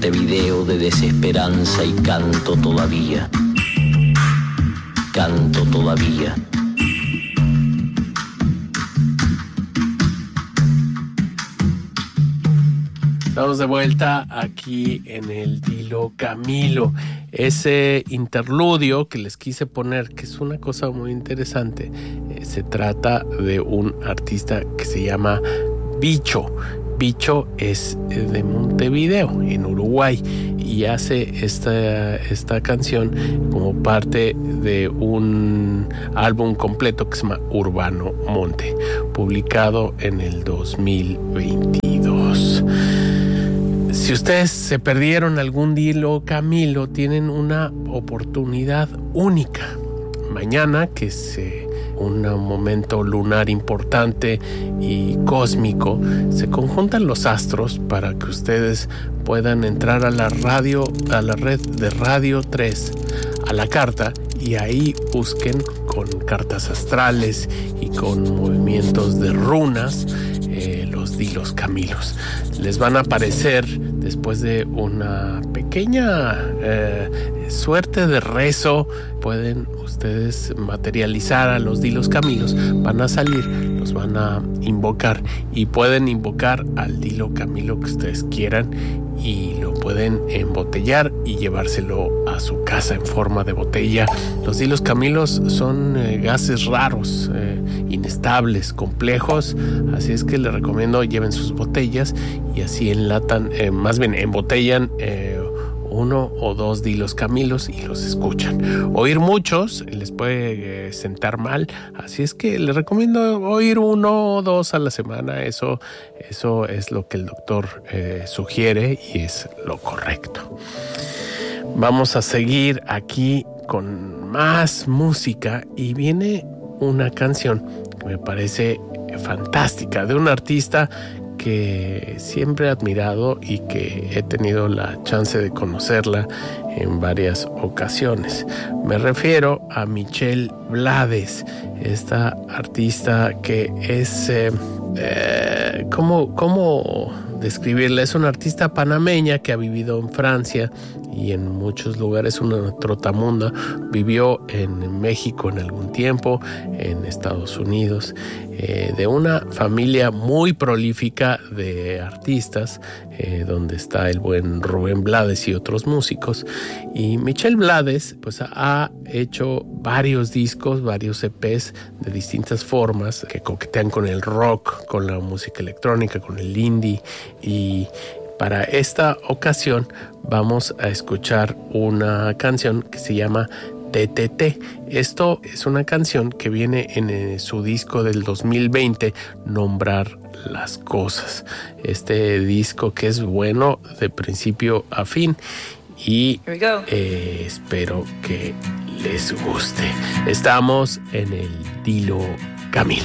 Montevideo de desesperanza y canto todavía. Canto todavía. Estamos de vuelta aquí en el Dilo Camilo. Ese interludio que les quise poner, que es una cosa muy interesante, se trata de un artista que se llama Bicho. Bicho es de Montevideo, en Uruguay, y hace esta canción como parte de un álbum completo que se llama Urbano Monte, publicado en el 2022. Si ustedes se perdieron algún Dilo Camilo, tienen una oportunidad única. Mañana, que es un momento lunar importante y cósmico, se conjuntan los astros para que ustedes puedan entrar a la red de Radio 3, a la carta, y ahí busquen con cartas astrales y con movimientos de runas los Dilos Camilos. Les van a aparecer, después de una pequeña suerte de rezo, pueden ustedes materializar a los Dilos Camilos, van a salir, los van a invocar, y pueden invocar al Dilo Camilo que ustedes quieran y lo pueden embotellar y llevárselo a su casa en forma de botella. Los Dilos Camilos son gases raros, inestables, complejos, así es que les recomiendo lleven sus botellas y así embotellan 1 o 2 Dilos Camilos y los escuchan. Oír muchos les puede sentar mal, así es que les recomiendo oír 1 o 2 a la semana. Eso es lo que el doctor sugiere y es lo correcto. Vamos a seguir aquí con más música y viene una canción que me parece fantástica, de un artista que siempre he admirado y que he tenido la chance de conocerla en varias ocasiones. Me refiero a Michelle Blades, esta artista que es... ¿Cómo describirla? Es una artista panameña que ha vivido en Francia y en muchos lugares, una trotamundo. Vivió en México en algún tiempo, en Estados Unidos, de una familia muy prolífica de artistas, donde está el buen Rubén Blades y otros músicos. Y Michelle Blades pues ha hecho varios discos, varios EPs de distintas formas que coquetean con el rock, con la música electrónica, con el indie, y para esta ocasión vamos a escuchar una canción que se llama TTT. Esto es una canción que viene en su disco del 2020, Nombrar las Cosas. Este disco que es bueno de principio a fin y espero que les guste. Estamos en el Dilo Camilo.